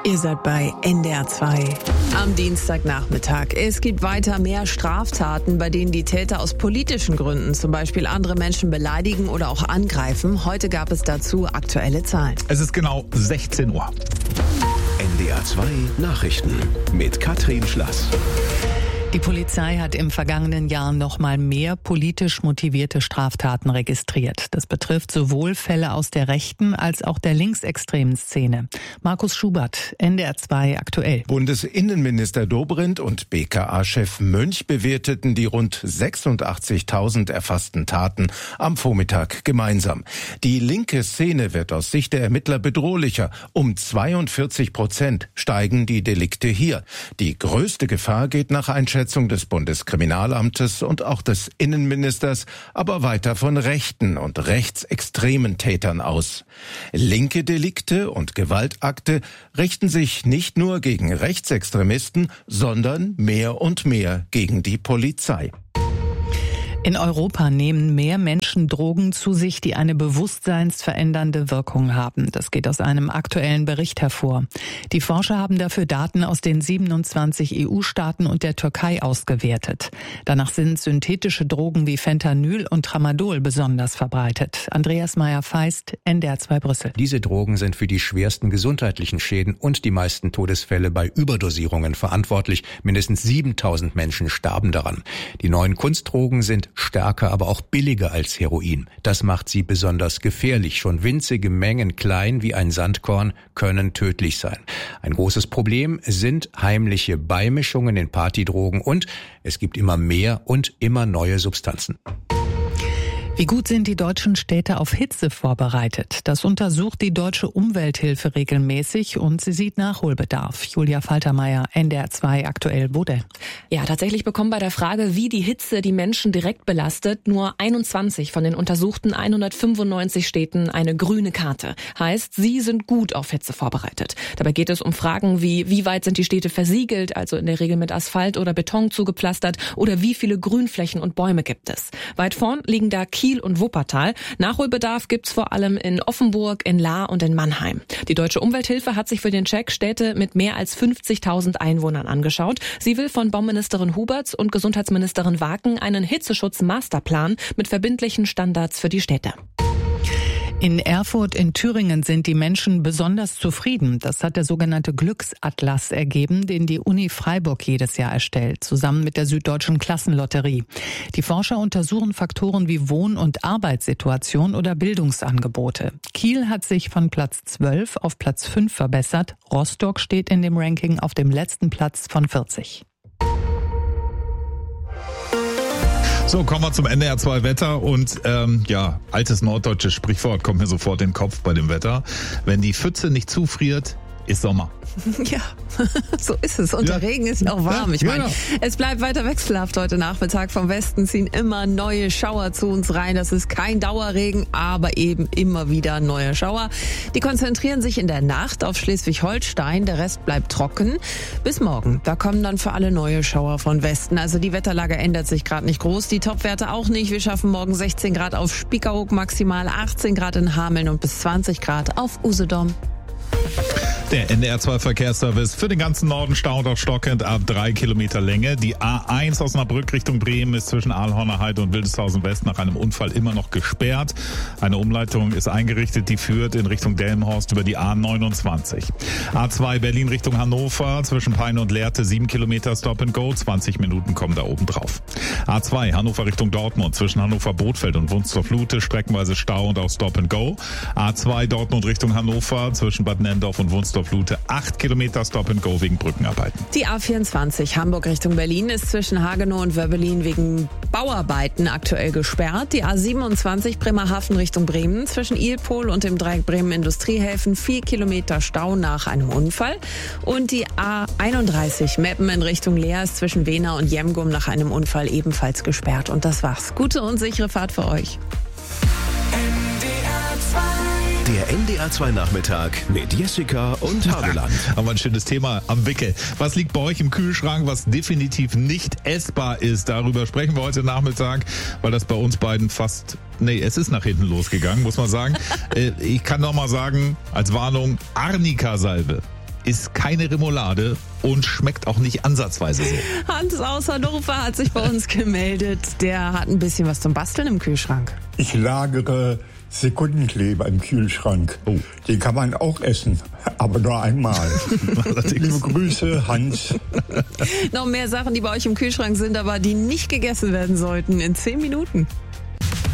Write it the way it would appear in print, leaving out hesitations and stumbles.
Ihr seid bei NDR 2 am Dienstagnachmittag. Es gibt weiter mehr Straftaten, bei denen die Täter aus politischen Gründen zum Beispiel andere Menschen beleidigen oder auch angreifen. Heute gab es dazu aktuelle Zahlen. Es ist genau 16 Uhr. NDR 2 Nachrichten mit Katrin Schlass. Die Polizei hat im vergangenen Jahr noch mal mehr politisch motivierte Straftaten registriert. Das betrifft sowohl Fälle aus der rechten als auch der linksextremen Szene. Markus Schubert, NDR 2 aktuell. Bundesinnenminister Dobrindt und BKA-Chef Mönch bewerteten die rund 86.000 erfassten Taten am Vormittag gemeinsam. Die linke Szene wird aus Sicht der Ermittler bedrohlicher. Um 42% steigen die Delikte hier. Die größte Gefahr geht nach Einschätzung des Bundeskriminalamtes und auch des Innenministers, aber weiter von rechten und rechtsextremen Tätern aus. Linke Delikte und Gewaltakte richten sich nicht nur gegen Rechtsextremisten, sondern mehr und mehr gegen die Polizei. In Europa nehmen mehr Menschen Drogen zu sich, die eine bewusstseinsverändernde Wirkung haben. Das geht aus einem aktuellen Bericht hervor. Die Forscher haben dafür Daten aus den 27 EU-Staaten und der Türkei ausgewertet. Danach sind synthetische Drogen wie Fentanyl und Tramadol besonders verbreitet. Andreas Meyer-Feist, NDR 2 Brüssel. Diese Drogen sind für die schwersten gesundheitlichen Schäden und die meisten Todesfälle bei Überdosierungen verantwortlich. Mindestens 7.000 Menschen starben daran. Die neuen Kunstdrogen sind stärker, aber auch billiger als Heroin. Das macht sie besonders gefährlich. Schon winzige Mengen, klein wie ein Sandkorn, können tödlich sein. Ein großes Problem sind heimliche Beimischungen in Partydrogen und es gibt immer mehr und immer neue Substanzen. Wie gut sind die deutschen Städte auf Hitze vorbereitet? Das untersucht die Deutsche Umwelthilfe regelmäßig und sie sieht Nachholbedarf. Julia Faltermeier, NDR 2 aktuell, wo denn? Ja, tatsächlich bekommen bei der Frage, wie die Hitze die Menschen direkt belastet, nur 21 von den untersuchten 195 Städten eine grüne Karte. Heißt, sie sind gut auf Hitze vorbereitet. Dabei geht es um Fragen wie weit sind die Städte versiegelt, also in der Regel mit Asphalt oder Beton zugepflastert, oder wie viele Grünflächen und Bäume gibt es. Weit vorn liegen da Kiel und Wuppertal. Nachholbedarf gibt's vor allem in Offenburg, in Lahr und in Mannheim. Die Deutsche Umwelthilfe hat sich für den Check Städte mit mehr als 50.000 Einwohnern angeschaut. Sie will von Bauministerin Huberts und Gesundheitsministerin Waken einen Hitzeschutz-Masterplan mit verbindlichen Standards für die Städte. In Erfurt in Thüringen sind die Menschen besonders zufrieden. Das hat der sogenannte Glücksatlas ergeben, den die Uni Freiburg jedes Jahr erstellt, zusammen mit der Süddeutschen Klassenlotterie. Die Forscher untersuchen Faktoren wie Wohn- und Arbeitssituation oder Bildungsangebote. Kiel hat sich von Platz 12 auf Platz 5 verbessert. Rostock steht in dem Ranking auf dem letzten Platz von 40. So, kommen wir zum NDR 2 Wetter und altes norddeutsches Sprichwort kommt mir sofort in den Kopf bei dem Wetter. Wenn die Pfütze nicht zufriert, ist Sommer. Ja, so ist es. Und der Regen ist auch warm. Ich meine, es bleibt weiter wechselhaft heute Nachmittag. Vom Westen ziehen immer neue Schauer zu uns rein. Das ist kein Dauerregen, aber eben immer wieder neue Schauer. Die konzentrieren sich in der Nacht auf Schleswig-Holstein. Der Rest bleibt trocken. Bis morgen. Da kommen dann für alle neue Schauer von Westen. Also die Wetterlage ändert sich gerade nicht groß. Die Topwerte auch nicht. Wir schaffen morgen 16 Grad auf Spiekeroog, maximal 18 Grad in Hameln und bis 20 Grad auf Usedom. Der NDR 2 Verkehrsservice für den ganzen Norden staut auf stockend ab 3 Kilometer Länge. Die A1 Osnabrück Richtung Bremen ist zwischen Aalhorner Heide und Wildeshausen West nach einem Unfall immer noch gesperrt. Eine Umleitung ist eingerichtet, die führt in Richtung Delmenhorst über die A29. A2 Berlin Richtung Hannover zwischen Peine und Lehrte 7 Kilometer Stop and Go, 20 Minuten kommen da oben drauf. A2 Hannover Richtung Dortmund zwischen Hannover Bothfeld und Wunstorf-Lute streckenweise Stau und auch Stop and Go. A2 Dortmund Richtung Hannover zwischen Bad Nendorf und Wunstorf-Lute 8 Kilometer Stop and Go wegen Brückenarbeiten. Die A24 Hamburg Richtung Berlin ist zwischen Hagenow und Wöbbelin wegen Bauarbeiten aktuell gesperrt. Die A27 Bremerhaven Richtung Bremen zwischen Ilpol und dem Dreieck Bremen Industriehäfen 4 Kilometer Stau nach einem Unfall. Und die A31 Meppen in Richtung Leer ist zwischen Wehna und Jemgum nach einem Unfall ebenfalls gesperrt. Und das war's. Gute und sichere Fahrt für euch. Der NDR 2 Nachmittag mit Jessica und Hadeland. Haben wir ein schönes Thema am Wickel. Was liegt bei euch im Kühlschrank, was definitiv nicht essbar ist? Darüber sprechen wir heute Nachmittag, weil das bei uns beiden es ist nach hinten losgegangen, muss man sagen. Ich kann noch mal sagen, als Warnung, Arnika-Salbe. ist keine Remoulade und schmeckt auch nicht ansatzweise so. Hans aus Hannover hat sich bei uns gemeldet. Der hat ein bisschen was zum Basteln im Kühlschrank. Ich lagere Sekundenkleber im Kühlschrank. Oh. Den kann man auch essen, aber nur einmal. Liebe Grüße, Hans. Noch mehr Sachen, die bei euch im Kühlschrank sind, aber die nicht gegessen werden sollten in 10 Minuten.